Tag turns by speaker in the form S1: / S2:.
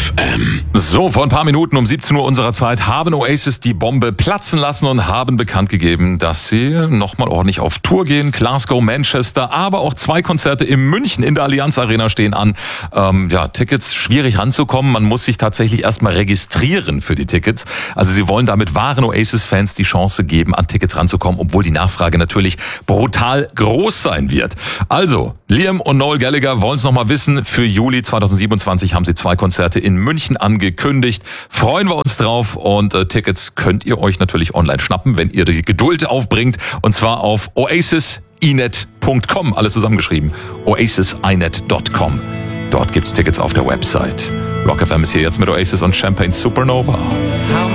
S1: FM.
S2: So, vor ein paar Minuten um 17 Uhr unserer Zeit haben Oasis die Bombe platzen lassen und haben bekannt gegeben, dass sie nochmal ordentlich auf Tour gehen. Glasgow, Manchester, aber auch 2 Konzerte in München in der Allianz Arena stehen an. Tickets schwierig ranzukommen. Man muss sich tatsächlich erstmal registrieren für die Tickets. Also sie wollen damit wahren Oasis-Fans die Chance geben, an Tickets ranzukommen, obwohl die Nachfrage natürlich brutal groß sein wird. Also, Liam und Noel Gallagher wollen es nochmal wissen. Für Juli 2027 haben sie 2 Konzerte in München angekündigt. Freuen wir uns drauf und Tickets könnt ihr euch natürlich online schnappen, wenn ihr die Geduld aufbringt. Und zwar auf oasisinet.com, alles zusammengeschrieben. oasisinet.com. Dort gibt's Tickets auf der Website. Rock FM ist hier jetzt mit Oasis und Champagne Supernova.